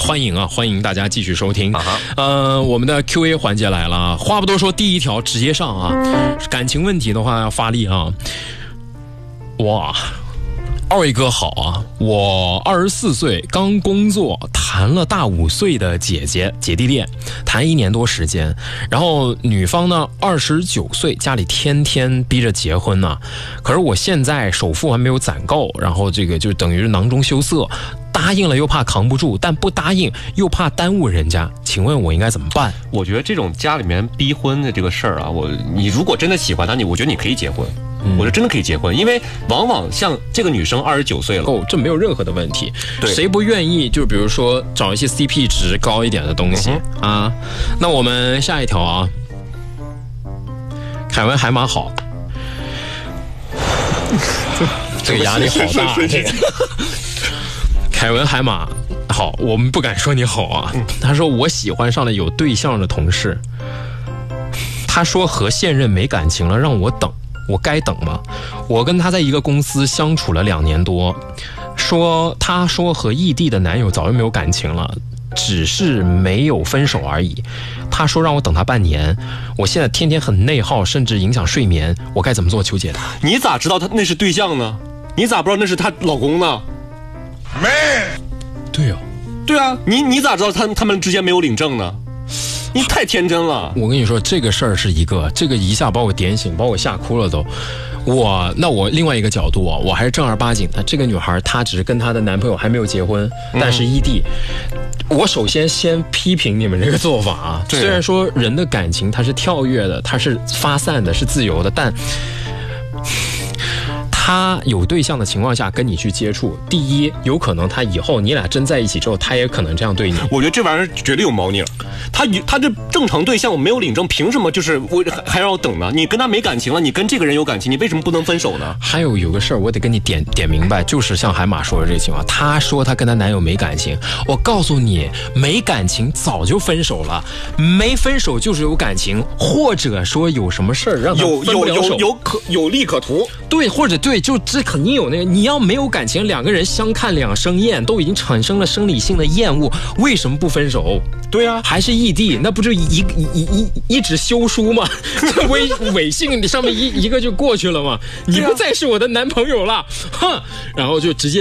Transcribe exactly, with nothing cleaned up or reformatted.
欢迎啊，欢迎大家继续收听。啊、呃，我们的 Q A 环节来了，话不多说，第一条直接上啊，感情问题的话要发力啊。哇，二位哥好啊，我二十四岁，刚工作，谈了大五岁的姐姐姐弟恋，谈一年多时间，然后女方呢二十九岁，家里天天逼着结婚呢、啊，可是我现在首付还没有攒够，然后这个就等于是囊中羞涩。答应了又怕扛不住，但不答应又怕耽误人家，请问我应该怎么办？ 我觉得这种家里面逼婚的这个事儿啊，我你如果真的喜欢他，你我觉得你可以结婚，嗯、我觉得真的可以结婚，因为往往像这个女生二十九岁了， 哦，这没有任何的问题。 对， 谁不愿意？就比如说找一些 C P 值高一点的东西、嗯、啊。那我们下一条啊，凯文海马好，这个压力好大。这个凯文海马好，我们不敢说你好啊。他说我喜欢上了有对象的同事，他说和现任没感情了，让我等，我该等吗？我跟他在一个公司相处了两年多，说他说和异地的男友早就没有感情了，只是没有分手而已。他说让我等他半年，我现在天天很内耗，甚至影响睡眠，我该怎么做？求解答。 你咋知道他那是对象呢？你咋不知道那是她老公呢？ 没，对哦， 对啊，你你咋知道他他们之间没有领证呢？你太天真了。 我跟你说，这个事儿是一个，这个一下把我点醒，把我吓哭了都。我那我另外一个角度啊，我还是正儿八经的。这个女孩她只是跟她的男朋友还没有结婚，但是异地。嗯、我首先先批评你们这个做法啊。虽然说人的感情它是跳跃的，它是发散的，是自由的，但。他有对象的情况下跟你去接触，第一，有可能他以后你俩真在一起之后，他也可能这样对你。 我觉得这玩意儿绝对有猫腻儿。他他这正常对象我没有领证，凭什么就是我还让我等呢？你跟他没感情了，你跟这个人有感情，你为什么不能分手呢？ 还有有个事儿我得跟你点点明白，就是像海马说的这个情况，他说他跟他男友没感情，我告诉你，没感情早就分手了，没分手就是有感情，或者说有什么事儿让他分不了手， 有有有有可有利可图， 对，或者对。就这肯定有那个，你要没有感情，两个人相看两生厌，都已经产生了生理性的厌恶，为什么不分手？ 对啊， 还是异地，那不就一一一一一纸休书吗？微微信上面一一个就过去了吗？你不再是我的男朋友了，哼，然后就直接。